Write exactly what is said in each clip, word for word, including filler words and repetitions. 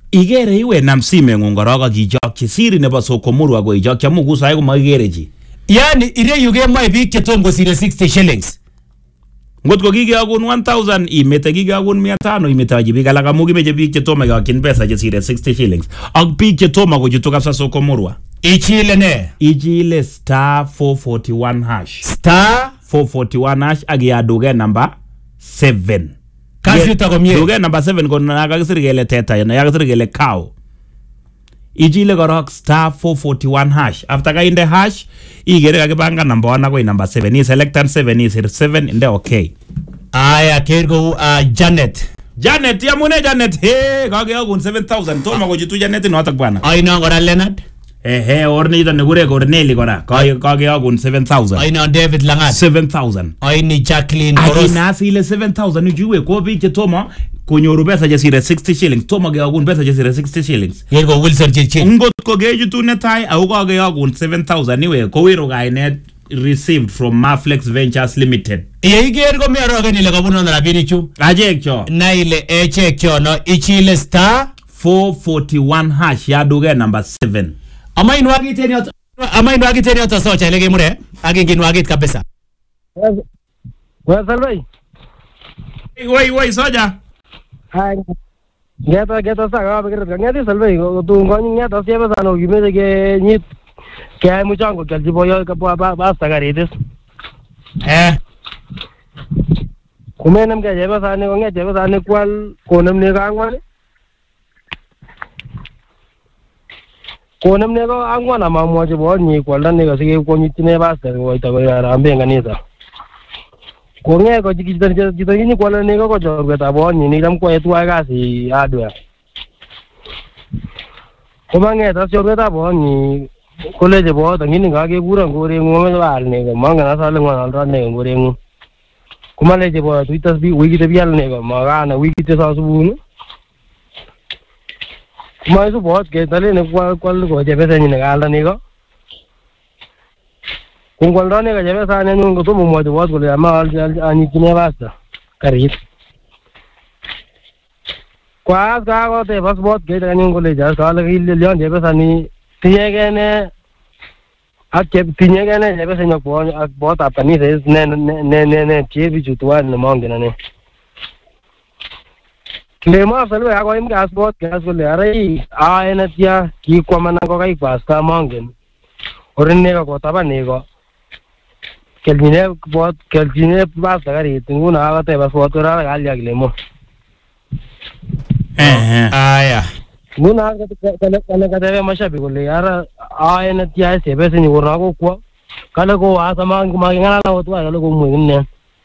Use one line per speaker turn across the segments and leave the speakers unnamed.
Igere iwe nam simeng'ung korok akichokchi siri nebo Sokomuru ako ichokchi amu kusai komakikere chi.
Yani ireyu kemoe biik chetom kosire sixty shillings.
Ngot ko kikeyokun one thousand imete kikeyokun mia tano imetochi biik alak amu kimeche biik chetomo keyokyin pesa chesire sixty shillings. Ak biik chetomo kochutu kabisa Sokomuru.
Ichile ne?
Ichile star four forty-one hash.
Star
four forty-one hash akiya duke number seven.
Kasi yuto komye.
Duke number seven ko nakakisir kele teta yana yakisir kele cow. Ichile korok star four forty-one hash. After ka inde hash, igere kakipanga number one akoi number seven. I selectan seven, isir seven, inde okay.
Aya, kergo uh, Janet.
Janet, yamune Janet. Hey, kakeyokun seven thousand. Toma kochutu Janet inotok bwana.
Aino kora Leonard.
Eh, hey, orni ito negure Corneli kora. Kakeyokun seven thousand.
Aino David Langat.
seven thousand.
Aini Jacqueline Koros.
Akina sile seven thousand. Ujuwe ko biik chetoma kunyoru pesa chesire sixty shillings. Toma keyokun pesa chesire sixty shillings.
Yergo Wilson Chirchir.
Ngot ko kechutu netai au kakeyokun seven thousand iwe kowiro kainet received from Maflex Ventures Limited.
Ye iger ko mi arogen ile kabuno na rabini chu.
Ajek cho.
Na ile eche kyo no ichile star
four forty-one hash ya duge number seven.
Ama inwagi teni oto ama inwagi teni oto socha ile gemure. Agi nginwagi kabisa.
Wa salwai.
Woi woi soja.
Hai. Geta geta saga ba geta ngati salwai tu ngoni ngata siapa sano gimana ke nyit ke muchango kalji boyo ka ba ba sagaritis.
Eh.
Kumenam ke jeba sane ko ngati jeba sane kwal konam ne ka angwan. Konam ne ko angwan ama mo je bo ni kwal dan ne ko sige ko nyit ne ba sa ko ita ko rambe nganisa. Ko nge ko jiki jita jita ni kwal ne ko ko jor beta bo ni ni ram ko etu aga si adwa. Ko mangi ta jor beta bo ni college bo ta ngini ga ke pura ngore ngome ba ne ko manga na sale ngwan ran ne ngore ngu. Kuma le je bo tu tas bi wiki te bial ne ko ma ga na wiki te sa su bu. Kuma isu bo ke tale ne kwal kwal ko je beta ni ne ga la ne ko. Kung kwal ran ne ga je beta ne ngu to mo mo de bo ko le ma ani kine basta. Karit. Kwa ga ko te bas bo ke ta ngu le ja ka la gi le leon je beta ni tiye ke ne Ake tinya gane jebe se nyoko ak bot apani se ne ne ne ne tie bi jutwa ne mong na ne klema salwe ako im gas bot gas ko le are a ena tia ki ko mana ko kai pas ka mongen orne ko taba ne ko kelmine bot kelmine pas gari tingu na agate bas bot ra gal ya glemo
Eh
Aya.
Nuna kala kala kala masha bi gole yara a ena tia se be se ni wona ko ko kala ko a sama ma ngana na wotwa kala ko mu ne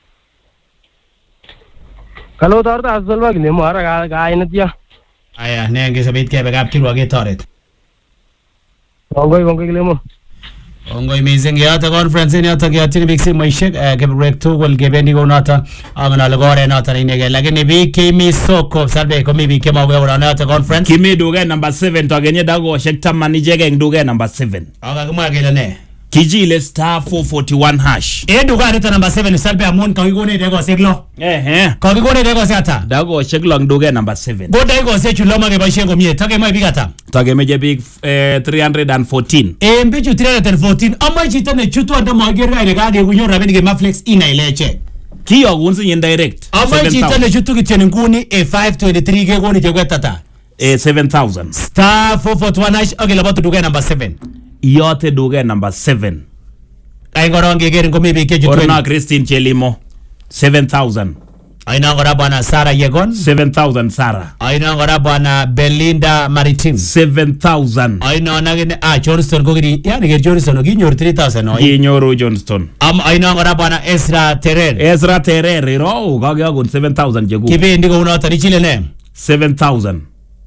kala tar ta azalwa gile mo ara ga ga ena tia
Aya ne nge sabit ke bagap kirwa ge toret.
ngoi ngoi gile mo
Ongo amazing ya ta conference ni ata ya tini biksi maishek ke break to gol ge beni go nata amana lagore nata ni ge lakini bi kimi soko sabe ko mi bi kema go ora nata conference
kimi duge number seven to agenye dago shekta manijege duge number seven.
aga kuma ge ne
Kijile star four forty-one hash.
e duga nata number seven sabe amon ka go ne de go seglo
Eh eh.
ka go ne de go sata
Dago sheklo duge number seven.
go dai go se chulo ma ge ba shengo mie take mai bigata
Tage meje big eh, three hundred fourteen.
e mbichu three hundred fourteen amma chita ne chutu anda ma ge ga ne ga ge kunyo rabeni ge Maflex ina ileche
Kiyo gunsi yin direct.
amma chita ne chutu kitchen nguni e five twenty-three ge go ni je gwetata
Eh, seven thousand.
star four forty-one hash okay labato duga number seven
Yote duge number seven.
ay ngoronge ge ngomi bi ke chutu
Orna Christine Chelimo seven thousand.
aina ngora bwana Sara Yegon
seven thousand Sarah.
aina ngora bwana Belinda Maritim
seven thousand.
aina nagene ah Johnston gogiri yani ge Johnston gi nyor three thousand no
Yinyoro Johnston.
am aina ngora bwana Ezra Terer
Ezra Terere ro kage agun seven thousand jegu.
kibendi go unata ni chile ne
seven thousand.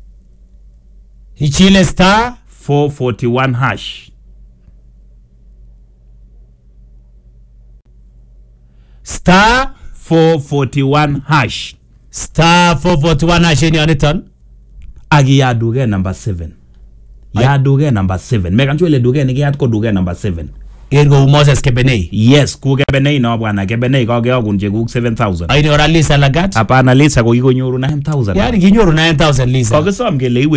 ichile star
four forty-one hash.
star
four forty-one hash.
star four forty-one hash ni aniton
Agi ya duge number seven. Ya duge number seven. Mekan chwele duge ni ya ko duge number seven.
ergo Moses Kebenei
Yes, ku Kebenei no bwana Kebenei kage agun jegu seven thousand.
aina ora Lisa Lagat
Hapana Lisa ko iko nyoru nine thousand.
yani gi nyoru nine thousand Lisa
Kage som gele